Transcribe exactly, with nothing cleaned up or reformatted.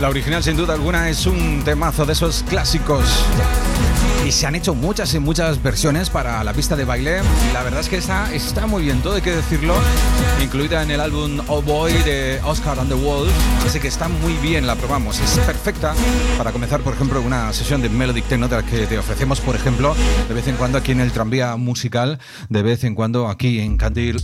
La original, sin duda alguna, es un temazo de esos clásicos. Y se han hecho muchas y muchas versiones para la pista de baile. Y la verdad es que esta está muy bien, todo hay que decirlo. Incluida en el álbum Oh Boy de Oscar and the Wolf. Así que está muy bien, la probamos. Es perfecta para comenzar, por ejemplo, una sesión de Melodic Techno de la que te ofrecemos, por ejemplo, de vez en cuando aquí en el tranvía musical, de vez en cuando aquí en Candil